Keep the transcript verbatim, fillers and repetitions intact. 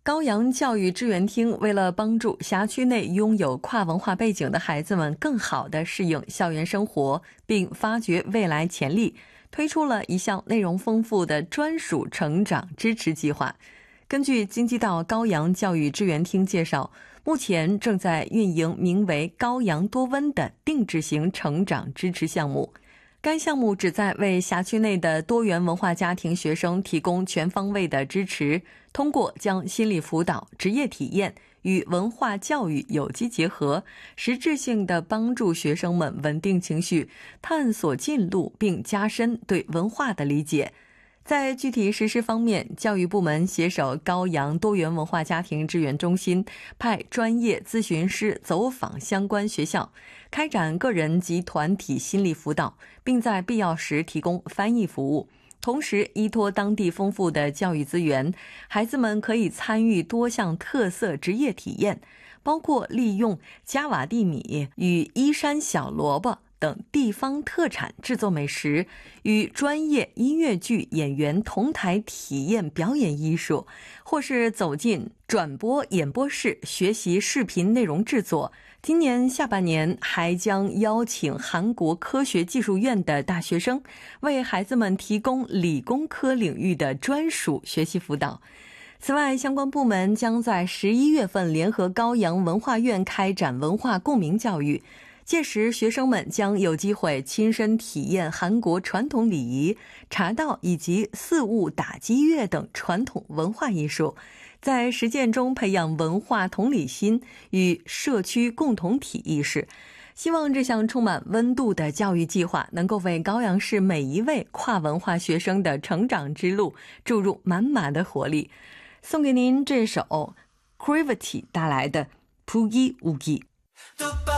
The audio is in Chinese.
高阳教育支援厅为了帮助辖区内拥有跨文化背景的孩子们更好地适应校园生活，并发掘未来潜力，推出了一项内容丰富的专属成长支持计划。根据京畿道高阳教育支援厅介绍，目前正在运营名为高阳多温的定制型成长支持项目。该项目旨在为辖区内的多元文化家庭学生提供全方位的支持，通过将心理辅导、职业体验与文化教育有机结合，实质性地帮助学生们稳定情绪，探索进路，并加深对文化的理解。在具体实施方面，教育部门携手高阳多元文化家庭支援中心，派专业咨询师走访相关学校，开展个人及团体心理辅导，并在必要时提供翻译服务。同时，依托当地丰富的教育资源，孩子们可以参与多项特色职业体验，包括利用加瓦地米与伊山小萝卜等地方特产制作美食，与专业音乐剧演员同台体验表演艺术，或是走进转播演播室学习视频内容制作。今年下半年还将邀请韩国科学技术院的大学生，为孩子们提供理工科领域的专属学习辅导。此外，相关部门将在十一月份联合高阳文化院开展文化共鸣教育，届时学生们将有机会亲身体验韩国传统礼仪、茶道以及四物打击乐等传统文化艺术，在实践中培养文化同理心与社区共同体意识。希望这项充满温度的教育计划能够为高阳市每一位跨文化学生的成长之路注入满满的活力。送给您这首 Gravity 带来的 Poogie Woogie。